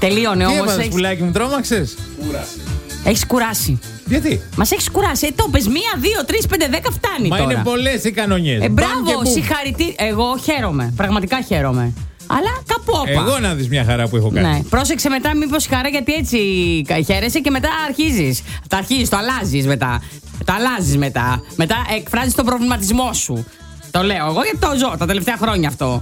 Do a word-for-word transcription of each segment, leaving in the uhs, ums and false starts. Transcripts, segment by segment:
Τελείωνε όμως. Τι έβαλες, πουλάκι μου, τρόμαξες? Κούρασε. Έχεις κουράσει. Γιατί? Μας έχεις κουράσει. Ε, το πες μία, δύο, τρεις, πέντε, δέκα φτάνει. Μα τώρα. είναι πολλές οι κανονιές. Ε, μπράβο, συγχαρητήρια. Εγώ χαίρομαι. Πραγματικά χαίρομαι. Αλλά κάπου όπα. Εγώ να δεις μια χαρά που έχω κάνει. Ναι. Πρόσεξε μετά, μήπως χαρά, γιατί έτσι χαίρεσαι και μετά αρχίζεις. Τα αρχίζεις, το αλλάζεις μετά. Το αλλάζεις μετά. Μετά εκφράζεις τον προβληματισμό σου. Το λέω εγώ γιατί το ζω τα τελευταία χρόνια αυτό.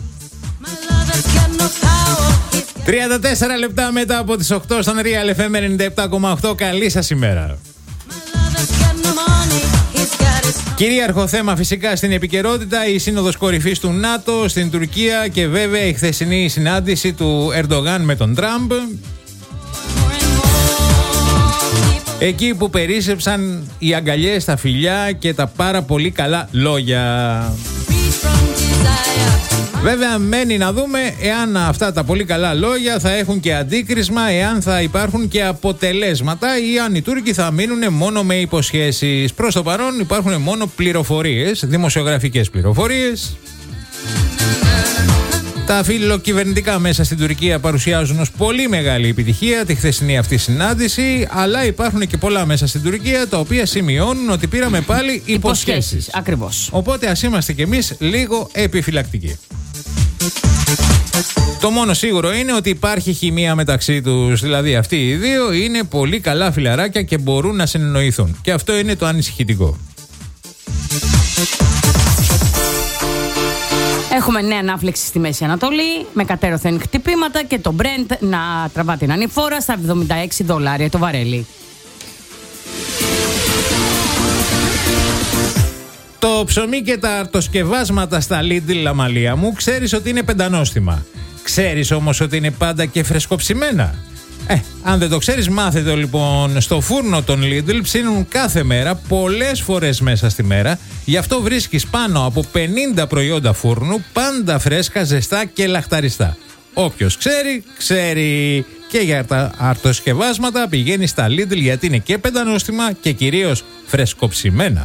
τριάντα τέσσερα λεπτά μετά από τις οκτώ στον Real εφ εμ ενενήντα επτά κόμμα οκτώ. Καλή σας ημέρα. Κυρίαρχο θέμα φυσικά στην επικαιρότητα, η σύνοδος κορυφής του ΝΑΤΟ στην Τουρκία και βέβαια η χθεσινή συνάντηση του Ερντογάν με τον Τραμπ. Εκεί που περίσσεψαν οι αγκαλιές, τα φιλιά και τα πάρα πολύ καλά λόγια. Βέβαια μένει να δούμε εάν αυτά τα πολύ καλά λόγια θα έχουν και αντίκρισμα, εάν θα υπάρχουν και αποτελέσματα ή αν οι Τούρκοι θα μείνουν μόνο με υποσχέσεις. Προς το παρόν υπάρχουν μόνο πληροφορίες, δημοσιογραφικές πληροφορίες. Τα φιλοκυβερνητικά μέσα στην Τουρκία παρουσιάζουν ως πολύ μεγάλη επιτυχία τη χθεσινή αυτή συνάντηση, αλλά υπάρχουν και πολλά μέσα στην Τουρκία τα οποία σημειώνουν ότι πήραμε πάλι υποσχέσεις. Υποσχέσεις, ακριβώς. Οπότε ας είμαστε κι εμείς λίγο επιφυλακτικοί. Το μόνο σίγουρο είναι ότι υπάρχει χημεία μεταξύ τους, δηλαδή αυτοί οι δύο είναι πολύ καλά φιλαράκια και μπορούν να συνεννοηθούν. Και αυτό είναι το ανησυχητικό. Έχουμε νέα ανάφλεξη στη Μέση Ανατολή, με κατέρωθεν χτυπήματα και το Brent να τραβά την ανηφόρα στα εβδομήντα έξι δολάρια το βαρέλι. Το ψωμί και τα αρτοσκευάσματα στα Lidl, Αμαλία μου, ξέρεις ότι είναι πεντανόστιμα. Ξέρεις όμως ότι είναι πάντα και φρεσκοψημένα. Ε, αν δεν το ξέρεις, μάθετε λοιπόν. Στο φούρνο των Lidl ψήνουν κάθε μέρα, πολλές φορές μέσα στη μέρα. Γι' αυτό βρίσκεις πάνω από πενήντα προϊόντα φούρνου, πάντα φρέσκα, ζεστά και λαχταριστά. Όποιος ξέρει, ξέρει. Και για τα αρτοσκευάσματα πηγαίνει στα Lidl, γιατί είναι και πεντανόστιμα και κυρίως φρεσκοψημένα.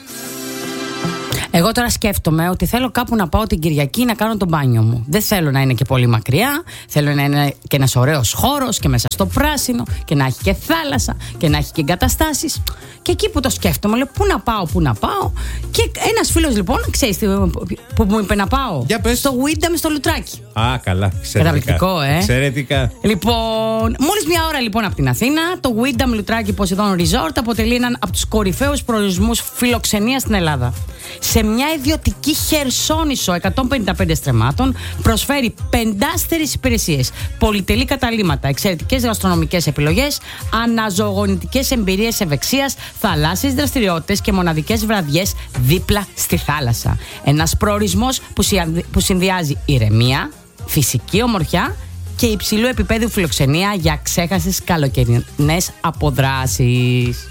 Εγώ τώρα σκέφτομαι ότι θέλω κάπου να πάω την Κυριακή να κάνω το μπάνιο μου. Δεν θέλω να είναι και πολύ μακριά. Θέλω να είναι και ένας ωραίος χώρος και μέσα στο πράσινο και να έχει και θάλασσα και να έχει και εγκαταστάσεις. Και εκεί που το σκέφτομαι, λέω πού να πάω, πού να πάω. Και ένας φίλος λοιπόν, ξέρεις που μου είπε να πάω. Για πες. Στο Windham στο Λουτράκι. Α, καλά. Καταπληκτικό, ε. Εξαιρετικά. Λοιπόν, μόλις μια ώρα λοιπόν από την Αθήνα, το Windham Λουτράκι Poseidon Resort αποτελεί έναν από τους κορυφαίους προορισμούς φιλοξενίας στην Ελλάδα. Σε μια ιδιωτική χερσόνησο εκατόν πενήντα πέντε στρεμμάτων προσφέρει πεντάστερες υπηρεσίες, πολυτελή καταλύματα, εξαιρετικές γαστρονομικές επιλογές, αναζωογονητικές εμπειρίες ευεξίας, θαλάσσιες δραστηριότητες και μοναδικές βραδιές δίπλα στη θάλασσα. Ένας προορισμός που συνδυάζει ηρεμία, φυσική ομορφιά και υψηλού επίπεδου φιλοξενία για ξέχαστες καλοκαιρινές αποδράσεις.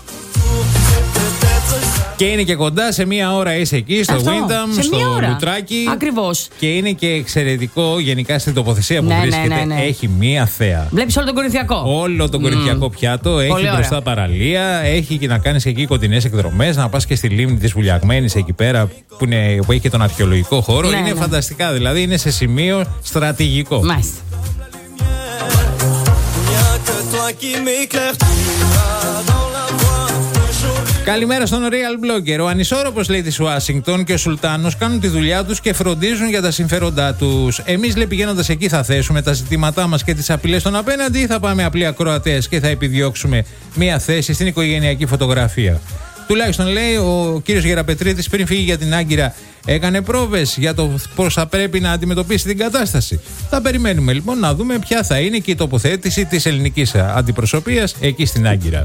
Και είναι και κοντά, σε μία ώρα είσαι εκεί στο Windham, στο Λουτράκι. Ακριβώς. Και είναι και εξαιρετικό γενικά στην τοποθεσία που ναι, βρίσκεται. Ναι, ναι, ναι. Έχει μία θέα. Βλέπεις όλο τον Κορινθιακό. Όλο τον Κορινθιακό mm. πιάτο. Έχει Πολύ μπροστά ωραία. Παραλία. Έχει και να κάνεις εκεί κοντινές εκδρομές. Να πας και στη λίμνη της Βουλιαγμένης εκεί πέρα που, είναι, που έχει και τον αρχαιολογικό χώρο. Ναι, είναι ναι. φανταστικά. Δηλαδή είναι σε σημείο στρατηγικό. Μάλιστα. Καλημέρα στον Real Blogger. Ο ανισόρροπος, λέει, της Ουάσιγκτον και ο Σουλτάνος κάνουν τη δουλειά τους και φροντίζουν για τα συμφέροντά τους. Εμείς, λέει, πηγαίνοντας εκεί θα θέσουμε τα ζητήματά μας και τις απειλές των απέναντι ή θα πάμε απλοί ακροατές και θα επιδιώξουμε μία θέση στην οικογενειακή φωτογραφία. Τουλάχιστον, λέει, ο κύριος Γεραπετρίτης πριν φύγει για την Άγκυρα έκανε πρόβες για το πώς θα πρέπει να αντιμετωπίσει την κατάσταση. Θα περιμένουμε λοιπόν να δούμε ποια θα είναι και η τοποθέτηση της ελληνικής αντιπροσωπείας εκεί στην Άγκυρα.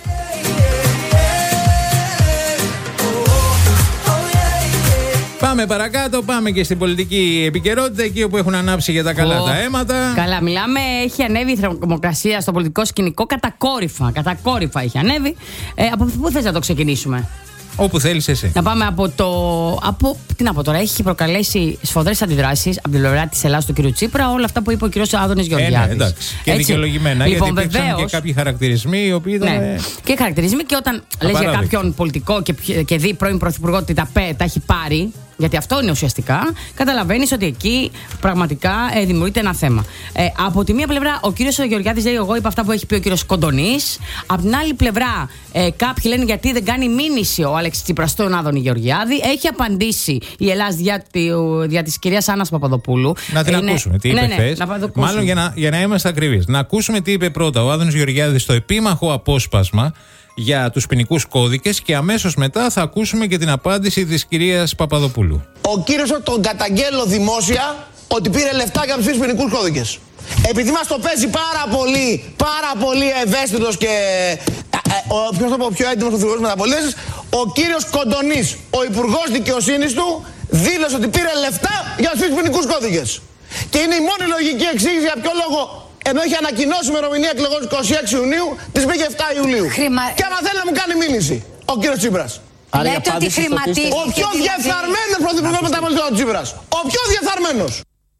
Πάμε παρακάτω, πάμε και στην πολιτική επικαιρότητα, εκεί όπου έχουν ανάψει για τα καλά oh. τα αίματα. Καλά, μιλάμε, έχει ανέβει η θερμοκρασία στο πολιτικό σκηνικό κατακόρυφα. Κατακόρυφα έχει ανέβει. Ε, από πού θες να το ξεκινήσουμε? Όπου θέλεις εσύ. Να πάμε από το. Από, τι να πω τώρα, έχει προκαλέσει σφοδρές αντιδράσεις από την πλευρά της Ελλάδας του κ. Τσίπρα όλα αυτά που είπε ο κ. Άδωνης Γεωργιάδης. Ε, ναι, εντάξει. Και δικαιολογημένα. Λοιπόν, γιατί υπήρξαν βεβαίως, και κάποιοι χαρακτηρισμοί οι οποίοι ήταν. Ναι. Και χαρακτηρισμοί, και όταν λες για κάποιον πολιτικό και, και δει πρώην πρωθυπουργό ότι τα, τα έχει πάρει. γιατί αυτό είναι ουσιαστικά, καταλαβαίνεις ότι εκεί πραγματικά ε, δημιουργείται ένα θέμα. Ε, από τη μία πλευρά, ο κύριος Γεωργιάδης λέει: εγώ είπα αυτά που έχει πει ο κύριος Κοντονής. Από την άλλη πλευρά, ε, κάποιοι λένε: γιατί δεν κάνει μήνυση ο Αλέξης Τσίπρας στον Άδωνη Γεωργιάδη. Έχει απαντήσει η Ελλάς δια, δια της κυρίας Άννας Παπαδοπούλου. Να την είναι... ακούσουμε. Τι είπε ναι, χθες. Ναι, Μάλλον για να, για να είμαστε ακριβείς. Να ακούσουμε τι είπε πρώτα ο Άδωνης Γεωργιάδης στο επίμαχο απόσπασμα για τους ποινικούς κώδικες και αμέσως μετά θα ακούσουμε και την απάντηση της κυρίας Παπαδοπούλου. Ο κύριος τον καταγγέλλω δημόσια ότι πήρε λεφτά για τους ποινικούς κώδικες. Επειδή μας το παίζει πάρα πολύ, πάρα πολύ ευαίσθητος και ο ποιος το πω πιο έντιμος οδηγός μεταπολίτευσης, ο κύριος Κοντονής, ο υπουργός δικαιοσύνης του, δήλωσε ότι πήρε λεφτά για τους ποινικούς κώδικες. Και είναι η μόνη λογική εξήγηση για ποιο λόγο, ενώ έχει ανακοινώσει ημερομηνία εκλογών είκοσι έξι Ιουνίου, της πήγε επτά Ιουλίου. Χρημα... Και άμα θέλει να μου κάνει μήνυση ο κύριος Τσίπρας. Λέτε ότι χρηματίζει. Ο πιο διεφθαρμένος πρωθυπουργός μεταπολιτικών ο Τσίπρας. Ο πιο διεφθαρμένος.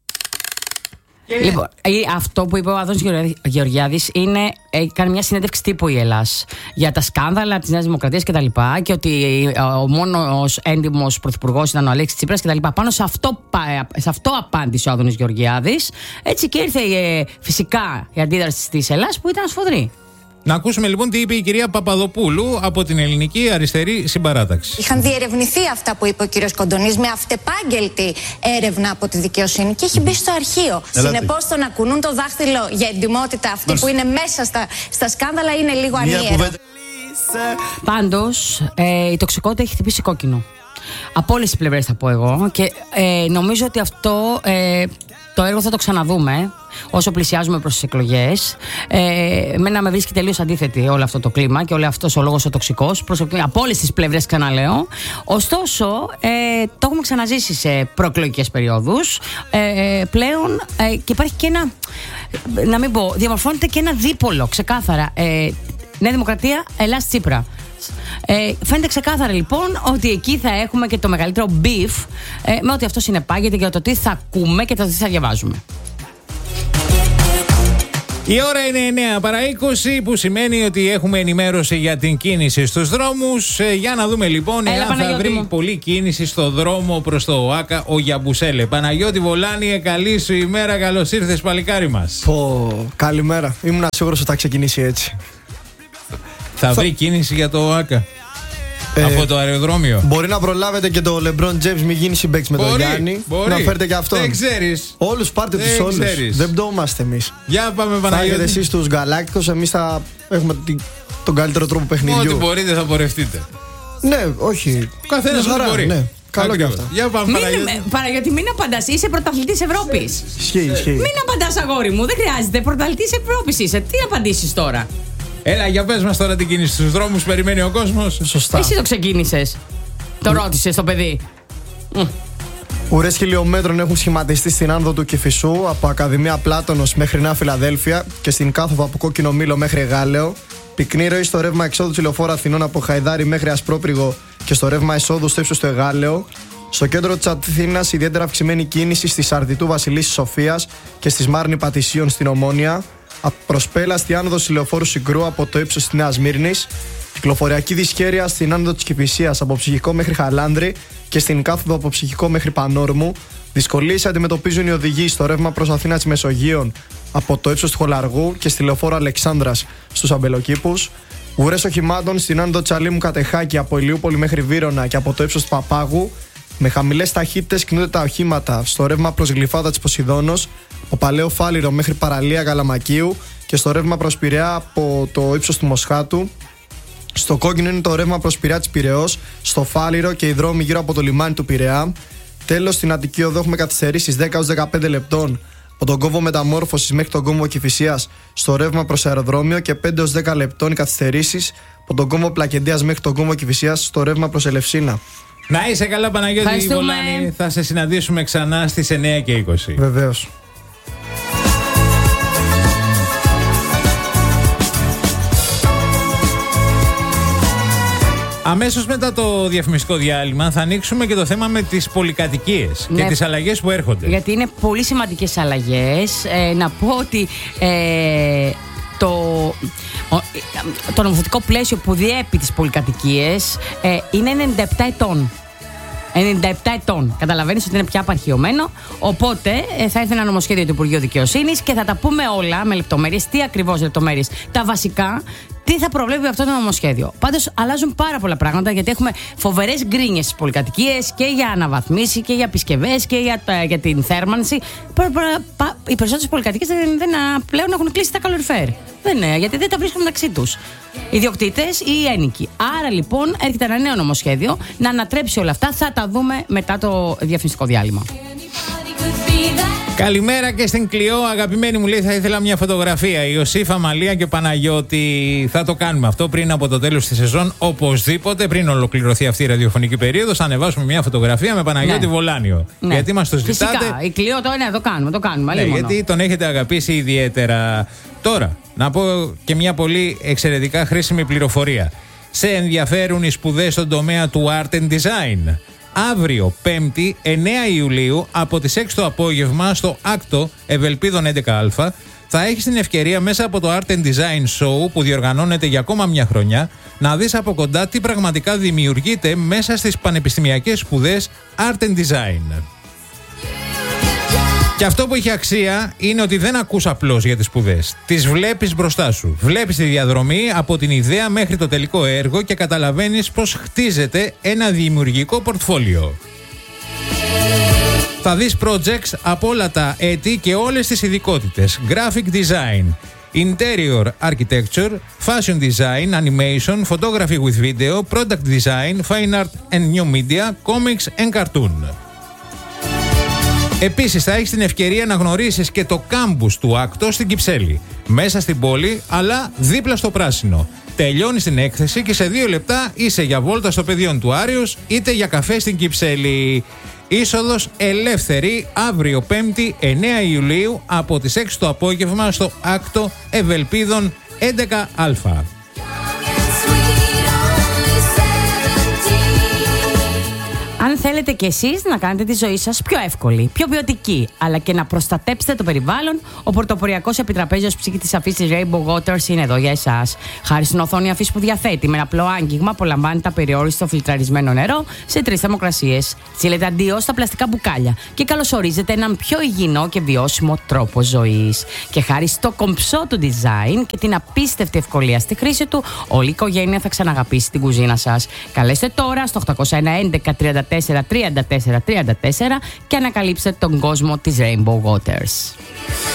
Λοιπόν, αυτό που είπε ο Άδωνης Γεωργιάδης είναι, κάνει μια συνέντευξη τύπου η Ελλάς για τα σκάνδαλα της Νέας Δημοκρατίας κτλ. Και, και ότι ο μόνος έντιμος πρωθυπουργός ήταν ο Αλέξης Τσίπρας κτλ. Πάνω σε αυτό, σε αυτό απάντησε ο Άδωνης Γεωργιάδης. Έτσι και ήρθε φυσικά η αντίδραση της Ελλάς που ήταν σφοδρή. Να ακούσουμε λοιπόν τι είπε η κυρία Παπαδοπούλου από την Ελληνική Αριστερή Συμπαράταξη. Είχαν διερευνηθεί αυτά που είπε ο κύριος Κοντονής με αυτεπάγγελτη έρευνα από τη δικαιοσύνη και έχει μπει στο αρχείο. Συνεπώς, το να κουνούν το δάχτυλο για εντιμότητα αυτοί Μας... που είναι μέσα στα, στα σκάνδαλα είναι λίγο ανίερο. Πάντως, ε, η τοξικότητα έχει χτυπήσει κόκκινο. Από όλες τις πλευρές θα πω εγώ. Και ε, νομίζω ότι αυτό ε, το έργο θα το ξαναδούμε όσο πλησιάζουμε προς τις εκλογές. Ε, εμένα με βρίσκει τελείως αντίθετη όλο αυτό το κλίμα και όλο αυτός ο λόγος ο τοξικός. Από όλες τις πλευρές, ξαναλέω. Ωστόσο, ε, το έχουμε ξαναζήσει σε προεκλογικές περιόδους. Ε, πλέον ε, και υπάρχει και ένα. Να μην πω, διαμορφώνεται και ένα δίπολο ξεκάθαρα. Ε, Νέα Δημοκρατία, Ελλάς Τσίπρα. Ε, φαίνεται ξεκάθαρα λοιπόν ότι εκεί θα έχουμε και το μεγαλύτερο beef ε, με ό,τι αυτό συνεπάγεται για το τι θα ακούμε και το τι θα διαβάζουμε. Η ώρα είναι εννιά παρά είκοσι, που σημαίνει ότι έχουμε ενημέρωση για την κίνηση στους δρόμους. Ε, για να δούμε λοιπόν Έλα, εάν Παναγιώτη θα βρει μου. πολλή κίνηση στο δρόμο προς το ΟΑΚΑ ο Γιαμπουσέλε. Παναγιώτη Βολάνη, καλή σου ημέρα, καλώς ήρθες παλικάρι μας. Πω, καλημέρα. Ήμουν σίγουρος ότι θα ξεκινήσει έτσι. Θα βρει κίνηση για το ΟΑΚΑ ε, από το αεροδρόμιο. Μπορεί να προλάβετε και το LeBron James μη γίνει συμπαίκτης με τον Γιάννη. Μπορεί. Να φέρετε και αυτόν. Δεν ξέρεις. Όλους πάρτε τους όλους. Δεν πτώμαστε εμείς. Για πάμε Παναγιώτη. Θα έχετε εσείς τους Γκαλάκτικους, εμείς θα έχουμε τον καλύτερο τρόπο παιχνιδιού. Ό,τι μπορείτε θα πορευτείτε. Ναι, όχι. Ο καθένας ό,τι μπορεί. Ναι. Καλό και αυτό. Για πάμε, μην, Παναγιώτη. Παναγιώτη, μην απαντάς. Είσαι πρωταθλητής Ευρώπης. Ισχύει, ισχύει. Μην απαντάς, αγόρι μου. Δεν χρειάζεται. Πρωταθλητής Ευρώπης είσαι. Τι απαντήσεις τώρα. Έλα, για πες μας τώρα την κίνηση στους δρόμους. Περιμένει ο κόσμος. Σωστά. Εσύ το ξεκίνησες. Το ρώτησες το παιδί. Ουρές χιλιόμετρων έχουν σχηματιστεί στην άνοδο του Κηφισού από Ακαδημία Πλάτωνος μέχρι Νέα Φιλαδέλφια και στην κάθοδο από Κόκκινο Μήλο μέχρι Γάλεο. Πυκνή ροή στο ρεύμα εξόδου του Λεωφόρου Αθηνών από Χαϊδάρι μέχρι Ασπρόπριγο και στο ρεύμα εισόδου στο ύψος του Εγάλεο. Στο κέντρο της Αθήνας ιδιαίτερα αυξημένη κίνηση στη Σαρδιτού Βασιλίσσης Σοφίας και στη Μάρνη Πατησίων στην Ομόνια. Προσπέλα στη άνοδο του Λεωφόρου Συγκρού από το ύψος της Νέας Μύρνης. Κυκλοφοριακή δυσχέρεια στην άνοδο της Κηφισίας από Ψυχικό μέχρι Χαλάνδρη και στην κάθοδο από Ψυχικό μέχρι Πανόρμου. Δυσκολίες αντιμετωπίζουν οι οδηγοί στο ρεύμα προς Αθήνα της Μεσογείων από το ύψος του Χολαργού και στη Λεωφόρο Αλεξάνδρας στους Αμπελοκήπους. Ουρές οχημάτων στην άνοδο Τσαλίμου Κατεχάκη από Ηλιούπολη μέχρι Βύρωνα και από το ύψος του Παπάγου. Με χαμηλές ταχύτητες κινούνται τα οχήματα στο ρεύμα προς Γλυφάδα της Ποσειδώνος, από Παλαιό Φάληρο μέχρι Παραλία Γαλαμακίου και στο ρεύμα προς Πειραιά από το ύψος του Μοσχάτου. Στο κόκκινο είναι το ρεύμα προς Πειραιά της Πειραιώς, στο Φάληρο και οι δρόμοι γύρω από το λιμάνι του Πειραιά. Τέλος, στην Αττική Οδό έχουμε καθυστερήσεις δέκα έως δεκαπέντε λεπτών από τον κόμβο Μεταμόρφωσης μέχρι τον κόμβο Κηφισίας στο ρεύμα προς αεροδρόμιο και πέντε έως δέκα λεπτών οι καθυστερήσεις από τον κόμβο Πλακεντίας μέχρι τον κόμβο Κηφισίας στο ρεύμα προς Ελευσίνα. Να είσαι καλά, Παναγιώτη Βολάνη. Θα σε συναντήσουμε ξανά στις εννιά και είκοσι. Βεβαίως. Αμέσως μετά το διαφημιστικό διάλειμμα θα ανοίξουμε και το θέμα με τις πολυκατοικίες ναι, και τις αλλαγές που έρχονται. Γιατί είναι πολύ σημαντικές αλλαγές. Ε, να πω ότι ε, το, το νομοθετικό πλαίσιο που διέπει τις πολυκατοικίες ε, είναι ενενήντα επτά ετών. ενενήντα επτά ετών. Καταλαβαίνεις ότι είναι πια απαρχιωμένο. Οπότε ε, θα έρθει ένα νομοσχέδιο του Υπουργείου Δικαιοσύνης και θα τα πούμε όλα με λεπτομέρειες. Τι ακριβώς λεπτομέρειες? Τα βασικά. Τι θα προβλέπει αυτό το νομοσχέδιο. Πάντως αλλάζουν πάρα πολλά πράγματα, γιατί έχουμε φοβερές γκρίνιες στις πολυκατοικίες και για αναβαθμίσεις και για επισκευές και για, για την θέρμανση. Οι περισσότερες πολυκατοικίες δεν, δεν, πλέον έχουν κλείσει τα καλοριφέρ. Δεν είναι, γιατί δεν τα βρίσκουν μεταξύ τους οι ιδιοκτήτες ή οι ένοικοι. Άρα λοιπόν έρχεται ένα νέο νομοσχέδιο να ανατρέψει όλα αυτά. Θα τα δούμε μετά το διαφημιστικό διάλειμμα. Καλημέρα και στην Κλειό, αγαπημένη μου, λέει, θα ήθελα μια φωτογραφία. Η Ιωσήφα, Μαλία και Παναγιώτη. Θα το κάνουμε αυτό πριν από το τέλος της σεζόν. Οπωσδήποτε, πριν ολοκληρωθεί αυτή η ραδιοφωνική περίοδος, θα ανεβάσουμε μια φωτογραφία με Παναγιώτη ναι. Βολάνιο. Ναι. Γιατί μας το ζητάτε. Φυσικά, η Κλειό το, ναι, το κάνουμε, το κάνουμε. Ναι, γιατί τον έχετε αγαπήσει ιδιαίτερα. Τώρα, να πω και μια πολύ εξαιρετικά χρήσιμη πληροφορία. Σε ενδιαφέρουν οι σπουδές στον τομέα του Art and Design? Αύριο, Πέμπτη, εννέα Ιουλίου, από τις έξι το απόγευμα, στο Άκτο Ευελπίδων έντεκα Α, θα έχεις την ευκαιρία μέσα από το Art and Design Show που διοργανώνεται για ακόμα μια χρονιά να δεις από κοντά τι πραγματικά δημιουργείται μέσα στις πανεπιστημιακές σπουδές Art and Design. Και αυτό που έχει αξία είναι ότι δεν ακούς απλώς για τις σπουδές. Τις βλέπεις μπροστά σου. Βλέπεις τη διαδρομή από την ιδέα μέχρι το τελικό έργο και καταλαβαίνεις πώς χτίζεται ένα δημιουργικό πορτφόλιο. Θα δεις projects από όλα τα έτη και όλες τις ειδικότητες. Graphic design, interior architecture, fashion design, animation, photography with video, product design, fine art and new media, comics and cartoon. Επίσης θα έχεις την ευκαιρία να γνωρίσεις και το κάμπους του Άκτο στην Κυψέλη. Μέσα στην πόλη, αλλά δίπλα στο πράσινο. Τελειώνεις την έκθεση και σε δύο λεπτά είσαι για βόλτα στο πεδίο του Άριος είτε για καφέ στην Κυψέλη. Είσοδος ελεύθερη αύριο Πέμπτη εννέα Ιουλίου από τις έξι το απόγευμα στο Άκτο Ευελπίδων έντεκα Α. Αν θέλετε κι εσείς να κάνετε τη ζωή σας πιο εύκολη, πιο ποιοτική, αλλά και να προστατέψετε το περιβάλλον, ο πρωτοποριακός επιτραπέζιος ψύχη της αφής της Rainbow Waters είναι εδώ για εσάς. Χάρη στην οθόνη αφής που διαθέτει, με ένα απλό άγγιγμα απολαμβάνετε απεριόριστο φιλτραρισμένο νερό σε τρεις θερμοκρασίες. Στείλετε αντίο στα πλαστικά μπουκάλια και καλωσορίζετε έναν πιο υγιεινό και βιώσιμο τρόπο ζωής. Και χάρη στο κομψό του design και την απίστευτη ευκολία στη χρήση του, όλη η οικογένεια θα ξαναγαπήσει την κουζίνα σας. Καλέστε τώρα στο οκτώ ένα ένα τριάντα τέσσερα τριάντα τέσσερα τριάντα τέσσερα και ανακαλύψτε τον κόσμο της Rainbow Waters.